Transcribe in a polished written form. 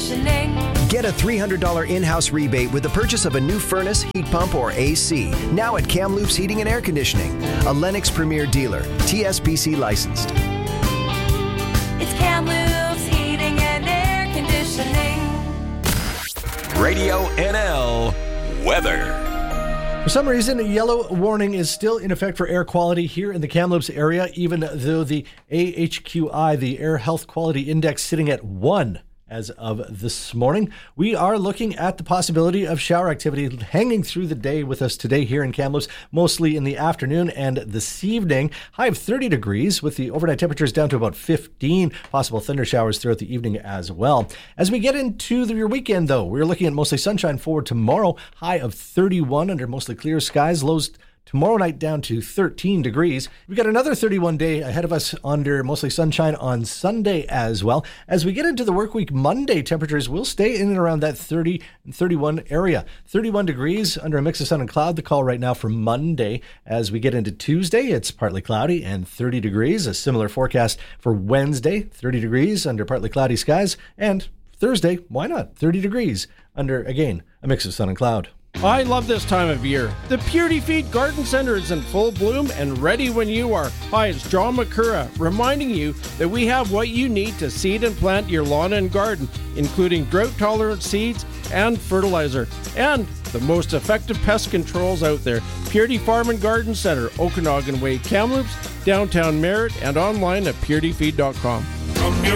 conditioning. Get a $300 in-house rebate with the purchase of a new furnace, heat pump, or AC. Now at Kamloops Heating and Air Conditioning, a Lennox Premier dealer, TSPC licensed. It's Kamloops Heating and Air Conditioning. Radio NL Weather. For some reason, a yellow warning is still in effect for air quality here in the Kamloops area, even though the AHQI, the Air Health Quality Index, sitting at 1 as of this morning. We are looking at the possibility of shower activity hanging through the day with us today here in Kamloops, mostly in the afternoon and this evening. High of 30 degrees with the overnight temperatures down to about 15. Possible thunder showers throughout the evening as well. As we get into your weekend, though, we're looking at mostly sunshine for tomorrow. High of 31 under mostly clear skies. Lows tomorrow night down to 13 degrees. We've got another 31 day ahead of us under mostly sunshine on Sunday as well. As we get into the work week Monday, temperatures will stay in and around that 30 and 31 area. 31 degrees under a mix of sun and cloud. The call right now for Monday. As we get into Tuesday, it's partly cloudy and 30 degrees. A similar forecast for Wednesday, 30 degrees under partly cloudy skies. And Thursday, why not? 30 degrees under, again, a mix of sun and cloud. I love this time of year. The Purity Feed Garden Center is in full bloom and ready when you are. Hi, it's John McCurra, reminding you that we have what you need to seed and plant your lawn and garden, including drought-tolerant seeds and fertilizer, and the most effective pest controls out there. Purity Farm and Garden Center, Okanagan Way, Kamloops, downtown Merritt, and online at purityfeed.com.